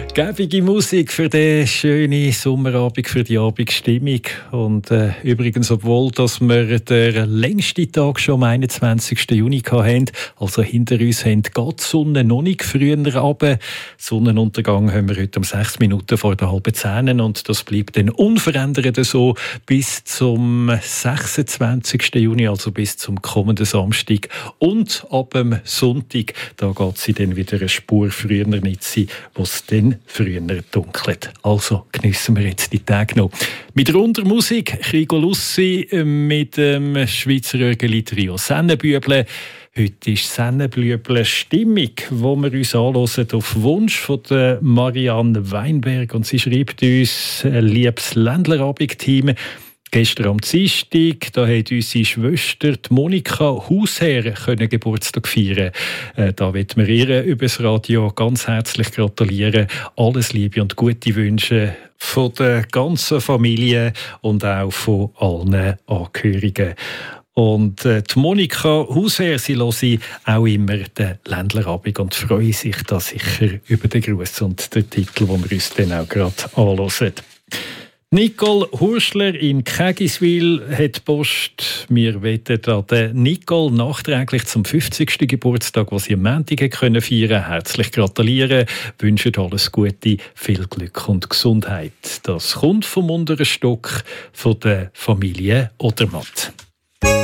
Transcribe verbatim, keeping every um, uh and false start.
Gebige Musik für den schönen Sommerabend, für die Abendstimmung. Und äh, übrigens, obwohl dass wir den längsten Tag schon am einundzwanzigsten Juni hatten, also hinter uns haben, geht die Sonne noch nicht früher runter. Sonnenuntergang haben wir heute um sechs Minuten vor der halben zehn und das bleibt dann unverändert so bis zum sechsundzwanzigsten Juni, also bis zum kommenden Samstag. Und ab dem Sonntag, da geht sie dann wieder eine Spur früher nicht sein, wo es dann früher dunkelt. Also geniessen wir jetzt die Tage noch. Mit runder Musik, Krigo Lussi mit dem Schweizer Örgeli-Trio Sennenbüble. Heute ist Sennenbüble Stimmung, wo wir uns anhören auf Wunsch von der Marianne Weinberg. Und sie schreibt uns ein liebes Ländlerabend-Team. Gestern am Dienstag, da hat unsere Schwester die Monika Hausherr können Geburtstag feiern. Äh, da wollen wir ihr über das Radio ganz herzlich gratulieren. Alles Liebe und gute Wünsche von der ganzen Familie und auch von allen Angehörigen. Und äh, die Monika Hausherr, sie hören auch immer den Ländlerabend und freuen sich da sicher über den Gruß und den Titel, den wir uns dann auch gerade anhören. Nicole Hurschler in Kägiswil hat Post. Wir wollen an der Nicole nachträglich zum fünfzigsten Geburtstag, was sie am Montag feiern konnte, herzlich gratulieren, wünschen alles Gute, viel Glück und Gesundheit. Das kommt vom unteren Stock von der Familie Odermatt.